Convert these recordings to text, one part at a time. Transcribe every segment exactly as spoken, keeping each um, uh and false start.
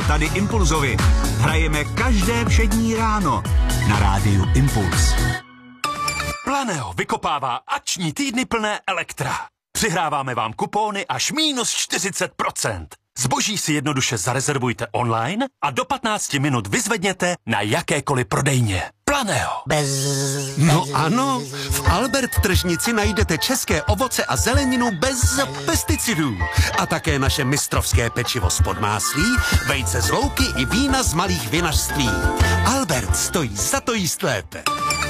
Planého tady Impulzovi. Hrajeme každé všední ráno na rádiu Impuls. Planého vykopává akční týdny plné Elektra. Přihráváme vám kupóny až minus čtyřicet procent. Zboží si jednoduše zarezervujte online a do patnácti minut vyzvedněte na jakékoliv prodejně. Planého. Bez... No ano, v Albert tržnici najdete české ovoce a zeleninu bez pesticidů. A také naše mistrovské pečivo z podmáslí, vejce z louky i vína z malých vinařství. Albert stojí za to jíst lépe.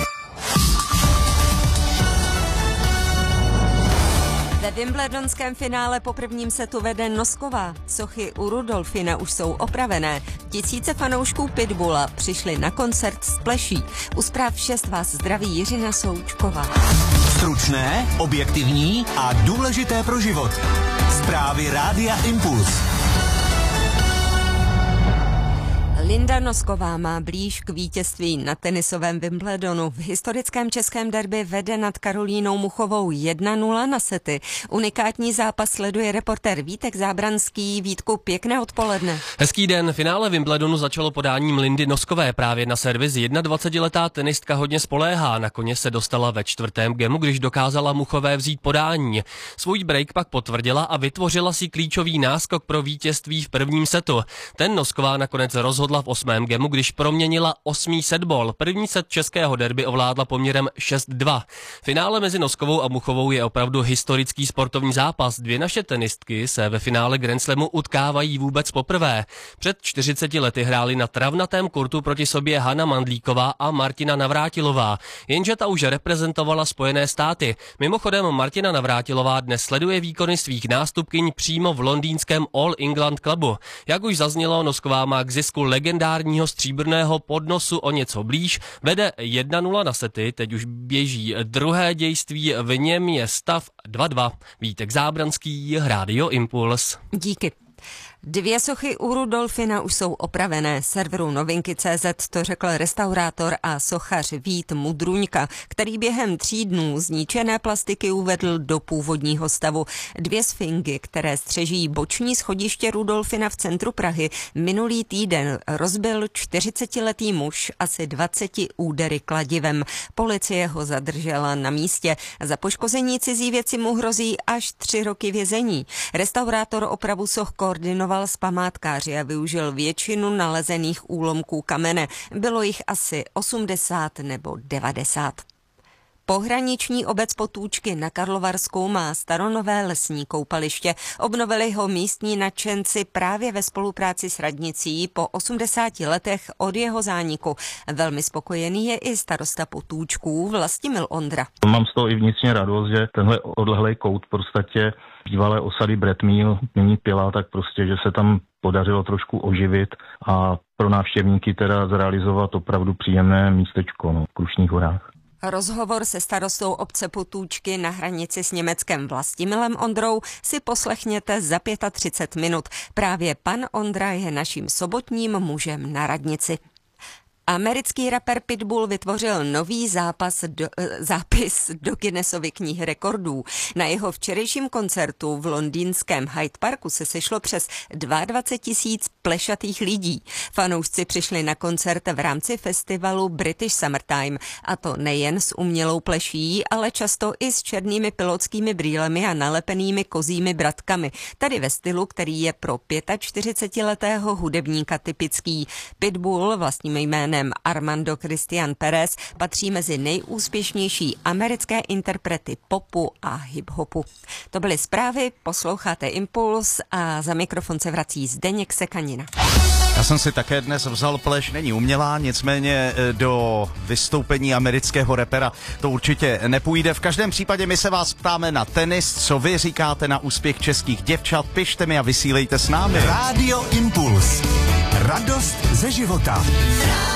Ve wimbledonském finále po prvním setu vede Nosková. Sochy u Rudolfina už jsou opravené. Tisíce fanoušků Pitbulla přišli na koncert z Pleší. U zpráv šest vás zdraví Jiřina Součková. Stručné, objektivní a důležité pro život. Zprávy rádia Impuls. Linda Nosková má blíž k vítězství na tenisovém Wimbledonu. V historickém českém derby vede nad Karolínou Muchovou jedna nula na sety. Unikátní zápas sleduje reportér Vítek Zábranský. Vítku, pěkné odpoledne. Hezký den. Finále Wimbledonu začalo podáním Lindy Noskové. Právě na servis dvacetiletá tenistka hodně spoléhá. Nakonec se dostala ve čtvrtém gemu, když dokázala Muchové vzít podání. Svůj break pak potvrdila a vytvořila si klíčový náskok pro vítězství v prvním setu. Ten Nosková nakonec rozhodla v osmém gemu, když proměnila osmý setball. První set českého derby ovládla poměrem šest dva. Finále mezi Noskovou a Muchovou je opravdu historický sportovní zápas. Dvě naše tenistky se ve finále Grand Slamu utkávají vůbec poprvé. Před čtyřiceti lety hráli na travnatém kurtu proti sobě Hana Mandlíková a Martina Navrátilová. Jenže ta už reprezentovala Spojené státy. Mimochodem Martina Navrátilová dnes sleduje výkony svých nástupkyň přímo v londýnském All England Clubu. Jak už zaznělo, Nosková má k zisku legendárního stříbrného podnosu o něco blíž, vede jedna nula na sety, teď už běží druhé dějství, v něm je stav dva dva. Vítek Zábranský, Rádio Impuls. Díky. Dvě sochy u Rudolfina už jsou opravené. Serveru novinky tečka cé zet to řekl restaurátor a sochař Vít Mudruňka, který během tří dnů zničené plastiky uvedl do původního stavu. Dvě sfingy, které střeží boční schodiště Rudolfina v centru Prahy, minulý týden rozbil čtyřicetiletý muž asi dvaceti údery kladivem. Policie ho zadržela na místě. Za poškození cizí věci mu hrozí až tři roky vězení. Restaurátor opravu soch koordinoval s památkáři a využil většinu nalezených úlomků kamene. Bylo jich asi osmdesát nebo devadesát. Pohraniční obec Potůčky na Karlovarsku má staronové lesní koupaliště. Obnovili ho místní nadšenci právě ve spolupráci s radnicí po osmdesáti letech od jeho zániku. Velmi spokojený je i starosta Potůčků Vlastimil Ondra. Mám z toho i vnitřně radost, že tenhle odlehlej kout v podstatě bývalé osady Bretmíl, nyní Pila, tak prostě, že se tam podařilo trošku oživit a pro návštěvníky teda zrealizovat opravdu příjemné místečko no, v Krušných horách. Rozhovor se starostou obce Potůčky na hranici s Německem Vlastimilem Ondrou si poslechněte za třicet pět minut. Právě pan Ondra je naším sobotním mužem na radnici. Americký rapper Pitbull vytvořil nový zápas do, zápis do Guinnessovy knihy rekordů. Na jeho včerejším koncertu v londýnském Hyde Parku se sešlo přes dvacet dva tisíc plešatých lidí. Fanoušci přišli na koncert v rámci festivalu British Summertime, a to nejen s umělou pleší, ale často i s černými pilotskými brýlemi a nalepenými kozími bratkami. Tady ve stylu, který je pro čtyřicetiletého hudebníka typický. Pitbull vlastním jménem Armando Christian Perez patří mezi nejúspěšnější americké interprety popu a hip-hopu. To byly zprávy, posloucháte Impuls a za mikrofon se vrací Zdeněk Sekanina. Já jsem si také dnes vzal pleš, není umělá, nicméně do vystoupení amerického rapera to určitě nepůjde. V každém případě my se vás ptáme na tenis, co vy říkáte na úspěch českých děvčat, pište mi a vysílejte s námi. Rádio Impuls. Radost ze života.